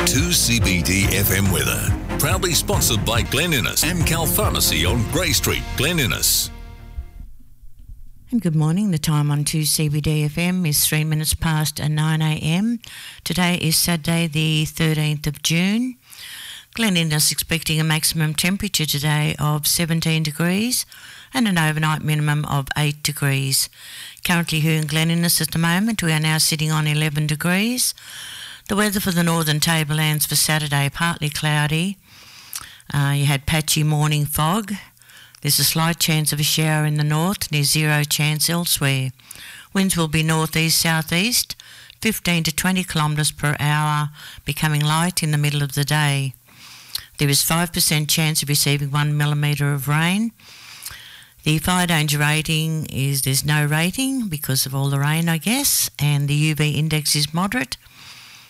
2CBD FM weather. Proudly sponsored by Glen Innes, Amcal Pharmacy on Grey Street, Glen Innes. And good morning. The time on 2CBD FM is 3 minutes past 9 a.m. Today is Saturday, the 13th of June. Glen Innes expecting a maximum temperature today of 17 degrees and an overnight minimum of 8 degrees. Currently here in Glen Innes at the moment, we are now sitting on 11 degrees. The weather for the northern tablelands for Saturday, partly cloudy. You had patchy morning fog. There's a slight chance of a shower in the north, near zero chance elsewhere. Winds will be northeast-southeast, 15 to 20 kilometres per hour, becoming light in the middle of the day. There is 5% chance of receiving 1 millimetre of rain. The fire danger rating is there's no rating because of all the rain, I guess, and the UV index is moderate.